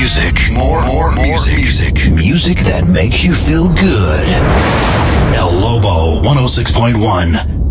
music. More music. Music that makes you feel good. El Lobo 106.1.